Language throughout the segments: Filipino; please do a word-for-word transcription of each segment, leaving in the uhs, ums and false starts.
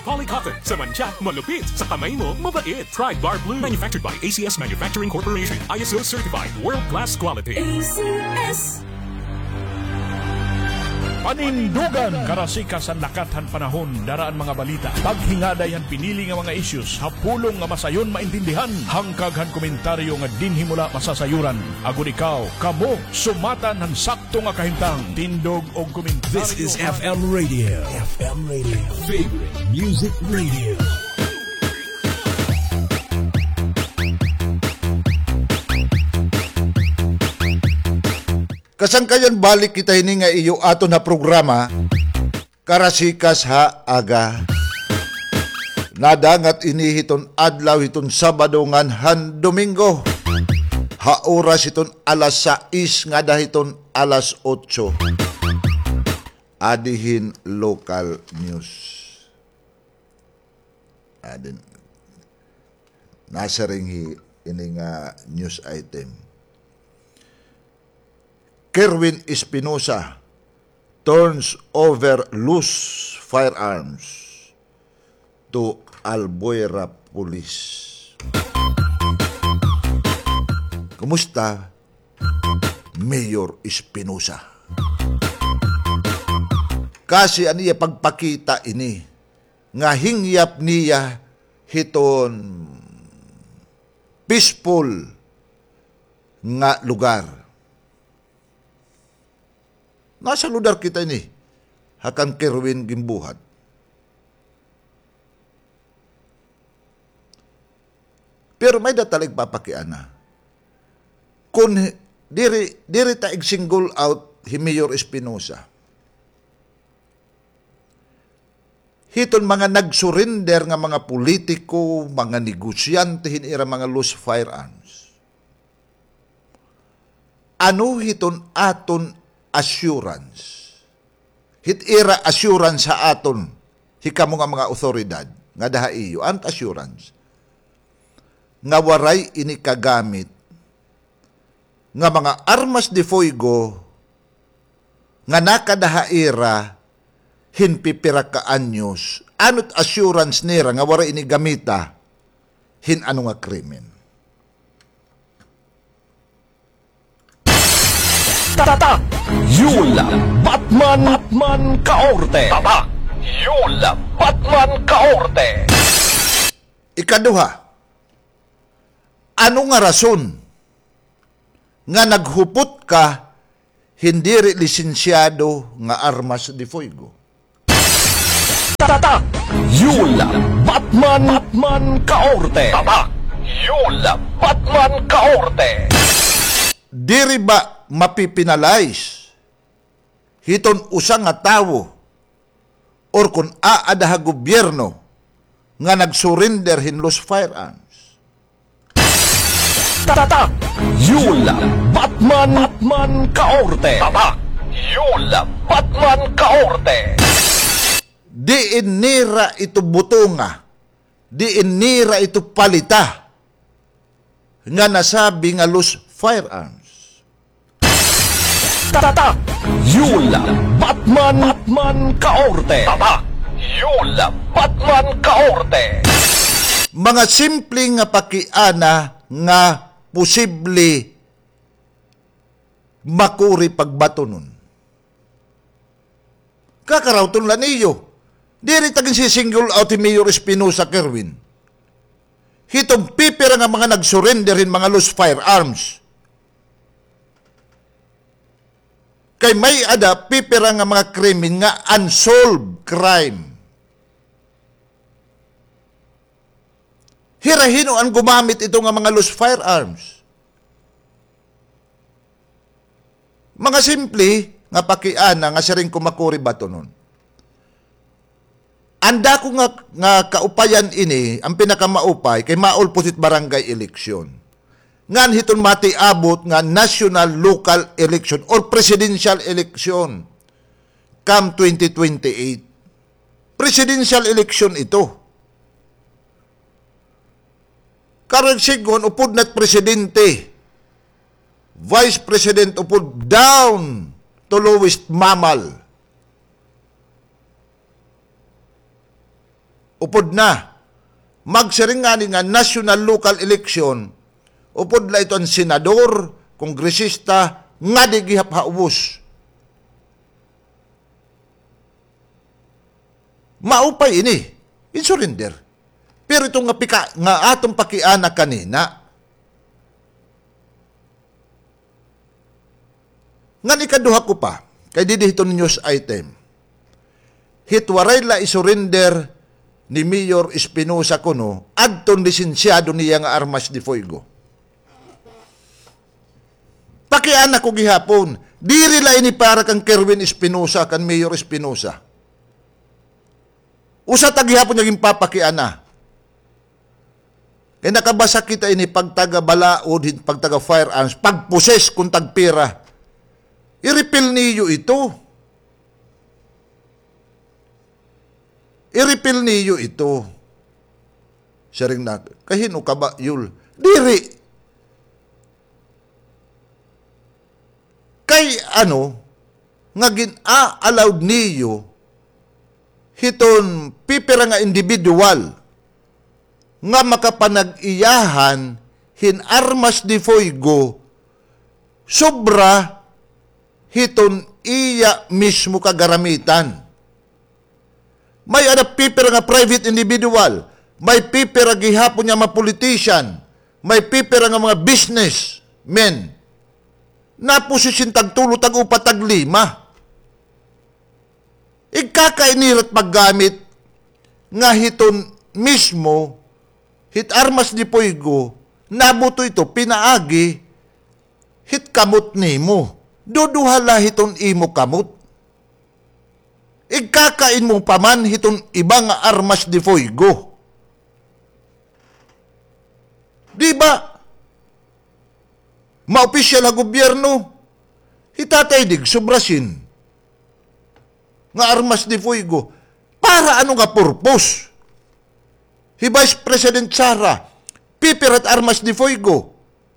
Polly Cotton, sa mancha, malupit, sa kamay mo, mabait. Pride Bar Blue, manufactured by A C S Manufacturing Corporation, I S O certified, world-class quality. A C S. Panindugan karasika sa nakathan panahon daraan mga balita. Paghingadayan pinili nga mga issues hapulong nga masayon maintindihan. Hangkaghan komentaryo nga dinhi mula masasayuran. Agun ikaw, kamo sumatan ng sakto nga kahintang tindog og komentaryo. This is F M Radio. F M Radio. Favorite Music Radio. Kasangkayan balik kita ini nga iyo ato na programa Karasikas ha aga. Nadangat ini hiton adlaw hiton Sabado ngan han Domingo. Ha oras hiton alas sais nga dahiton alas otso. Adihin local news. Adin nasa ring ini nga news item. Kerwin Espinosa turns over loose firearms to Albuera Police. Kumusta, Mayor Espinosa? Kasi aniya pagpakita ini nga hingyap niya hiton peaceful nga lugar. Nasa lugar kita ini, hakan Kerwin gimbuhat. Pero may datalig papakiana. Kung diri, diri ta single out hi Mayor Espinosa, hiton mga nagsurrender nga mga politiko, mga negosyante, hinira mga loose firearms. Ano hiton aton assurance. Hit ira assurance sa aton hikamo nga mga otoridad nga daha iyo ant assurance nga waray ini kagamit nga mga armas de fuego nga nakadaha ira hinpipira ka anyos anot assurance nira nga waray ini gamita hin ano nga krimen. Tata Yula Batman Batman Kaorte. Tata Yula Batman Kaorte. Ikaduha, ano nga rason nga naghupot ka hindi rin lisensyado nga armas de fuego? Tata Yula Batman Batman Kaorte. Tata Yula Batman Kaorte. Diri ba mapipinalize hiton usang nga tawo or kung aadaha gobyerno nga nagsurrender hin loose firearms? Tata Yula Batman Batman Kaorte. Tata Yula Batman Kaorte. Di inira ito butunga, di inira ito palita nga nasabi nga loose firearms. Tata Yula Batman Batman Kaorte. Tata Yula Batman Kaorte. Mga simple nga pakiana nga posible makuri pagbato nun. Kakarauton lang niyo. Diri tagin si single out ni Mayor Espinosa Kerwin. Hitong pipira nga mga nagsurrenderin mga loose firearms. Kay may ada pipira nga mga krimen nga unsolved crime. Hirahino ang gumamit ito nga mga loose firearms. Mga simple nga pakiana nga siring kumakuri bato nun. Anda ko nga, nga kaupayan ini, ang pinakamaupay, kay maulpusit barangay eleksyon. Ngan hiton mati abot nga national local election or presidential election come twenty twenty-eight. Presidential election ito. Karon sigon upod nat presidente. Vice President upod down to lowest mammal. upod na. Magsiringani nga national local election, upod la ito ang senador, kongresista, nga di gihaphaubos. Maupay ini, in surrender. Pero itong nga, pika, nga atong pakiana kanina, nga ikaduha ko pa, kay didito news item, hitwaray la isurrender ni Mayor Espinosa kuno, adton lisensyado niya nga armas de fuego. Pakiana ko gihapon, diri la ini para kang Kerwin Espinosa, kan Mayor Espinosa. Usa ta gihapon naging papakiana. Kaya nakabasa kita ini pagtaga balaod, pagtaga firearms, pagposes kung tagpira. I-repeal niyo ito. I-repeal niyo ito. Siya rin na, kahino ka ba, Yul? Diri. Kay ano, nga gin-a-allowed niyo, hiton pipira nga individual, nga makapanag-iyahan, hin armas de fuego, sobra, hiton iya mismo kagaramitan. May ada pipira nga private individual, may pipira gihapon nga mga politician, may pipira nga mga businessmen, na posisyon tagtulo, tag-upat, tag-lima. Ikakainirat paggamit nga hiton mismo, hit armas di fuego, nabuto ito, pinaagi, hit kamot nimo. Duduhala hiton imo kamot. Ikakain mo paman hiton ibang armas di fuego. Di ba? Maopisyal na gobyerno, hitatay dig sobrasin nga armas de fuego. Para ano nga purpose? Hi Vice President Sara, pipirat armas de fuego.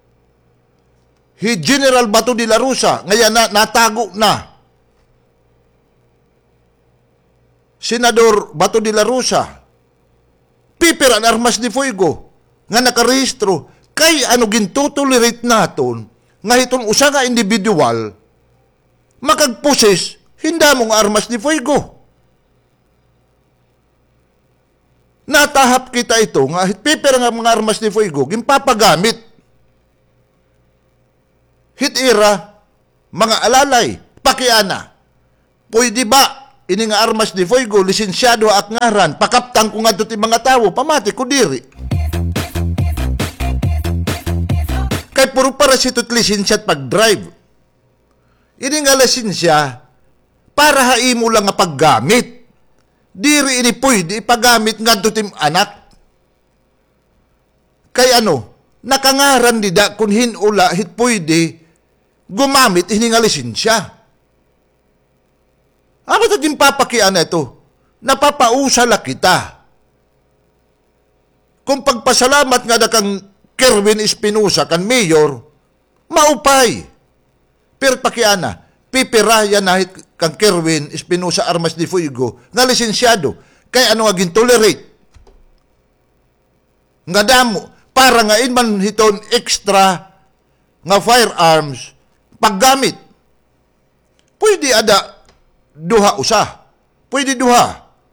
Hi General Bato de la Rosa, ngayon na, natago na. Senador Bato de la Rosa, pipirat armas de fuego, nga nakarehistro. Kay ano gintotolerate naton nga hiton usa nga individual makagposes hinda mo nga armas de fuego. Natahap kita ito nga pipira nga mga armas de fuego gimpapagamit. Hitira mga alalay pakiana. Pwede ba ini nga armas de fuego lisensyado at ngaran pakaptang ko nga ti mga tawo pamati ko diri. Kay puro para si tut lisensya at pag-drive. Ini nga lisensya, para haimo lang nga paggamit. Diri ini pwede ipagamit nga tutim anak. Kay ano, nakangaran nida kung hinula hit pwede gumamit ini nga lisensya. Ano ito din papakian na ito? Napapausala kita. Kung pagpasalamat nga na kang Kerwin Espinosa kan mayor, maupay. Pero pakiana, pipiraya na kang Kerwin Espinosa armas de fuego nga lisensyado. Kaya ano nga gintolerate? Nga damo, para nga inman hiton extra nga firearms paggamit. Pwede ada duha usa. Pwede duha.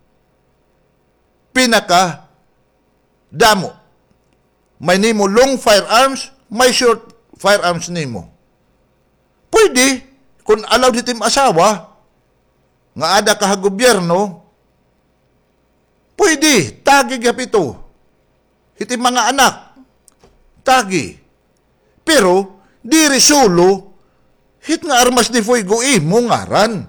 Pinaka damo. May nimo long firearms, may short firearms nimo. Pwede, kung allowed hitim asawa, nga ada ka gobyerno, pwede, tagi gapito. Hitim mga anak, tagi. Pero, diri solo, hit nga armas de fuego, imo ngaran.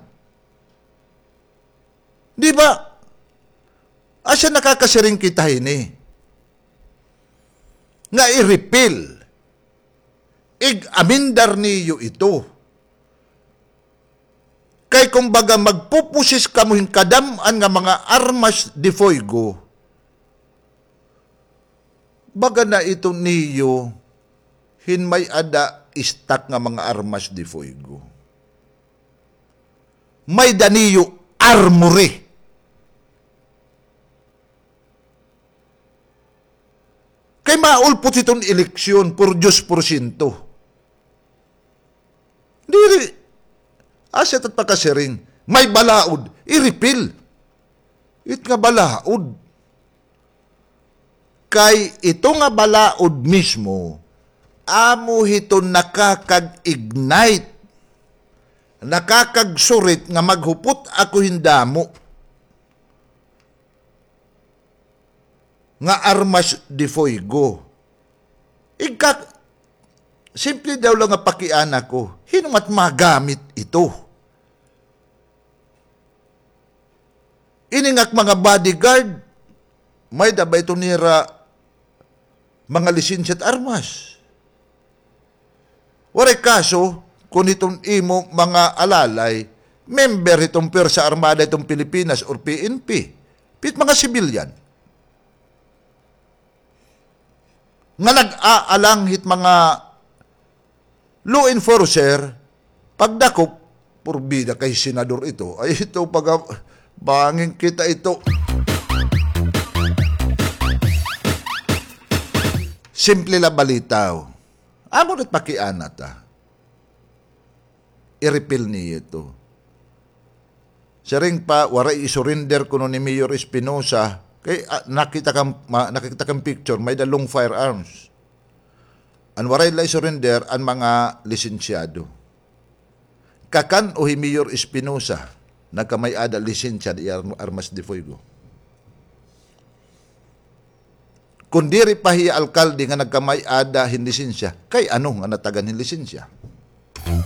Di ba? Asa nakakasiring kita ini? Nga i-repeal. Ig-amindar niyo ito. Kay kumbaga magpupusis kamuhin kadaman nga mga armas de fuego, baga na ito niyo hinmay ada istak nga mga armas de fuego. May daniyo armory. Kay maulpot itong eleksyon por Diyos porsyento. Diri, aset at pagkasiring, may balaod, i-repeal. It nga balaod. Kay ito nga balaod mismo, amo hito nakakag-ignite, nakakagsurit nga maghupot ako hindamo nga armas de fuego. Igka, simple daw lang nga pakiana ko, hinungat magamit ito. Iningak mga bodyguard, may dabay ito nira mga lisensya at armas. Waray kaso, kung itong imo mga alalay, member itong Pwersa Armada itong Pilipinas or P N P, pit mga sibilyan, nga nag-aalang hit mga law enforcer, pagdakop, purbida kay senador ito, ay ito pag bangin kita ito. Simple la balitaw. Amo na't pakiana ta. I-repeal niya ito. Siring pa, waray isurrender kuno ni Mayor Espinosa. Kay ah, nakita kang ma, nakita kang picture, may dalong firearms. An waray la isurrender ang mga lisensyado. Kakan o hi Mayor Espinosa nagkamay-ada lisensya di armas de fuego. Kung diri pa hiya alkalde nga nagkamay-ada hin lisensya, kay ano nga natagan hin lisensya?